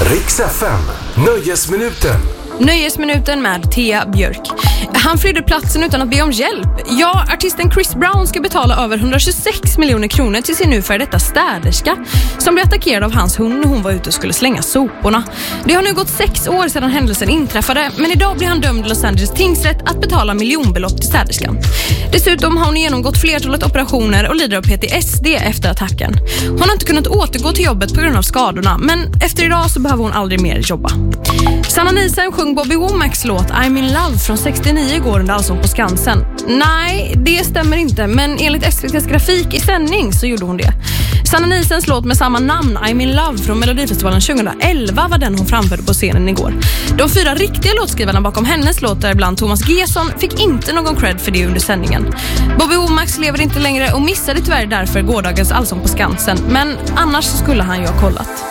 Riks FM, Nöjesminuten. Nöjesminuten med Thea Björk. Han flydde platsen utan att be om hjälp. Ja, artisten Chris Brown ska betala över 126 miljoner kronor till sin nu för detta städerska som blev attackerad av hans hund när hon var ute och skulle slänga soporna. Det har nu gått 6 år sedan händelsen inträffade, men idag blir han dömd i Los Angeles tingsrätt att betala miljonbelopp till städerskan. Dessutom har hon genomgått flertalet operationer och lider av PTSD efter attacken. Hon har inte kunnat återgå till jobbet på grund av skadorna, men efter idag så behöver hon aldrig mer jobba. Sanna Nielsen sjöng Bobby Womack's låt I'm in love från 69 igår under Allsång på Skansen. Nej, det stämmer inte, men enligt SVT:s grafik i sändning så gjorde hon det. Sanna Nielsens låt med samma namn, I'm in love, från Melodifestivalen 2011 var den hon framförde på scenen igår. De 4 riktiga låtskrivarna bakom hennes låt, däribland Thomas Gesson, fick inte någon cred för det under sändningen. Bobby Womack lever inte längre och missade tyvärr därför gårdagens Allsång på Skansen, men annars skulle han ju ha kollat.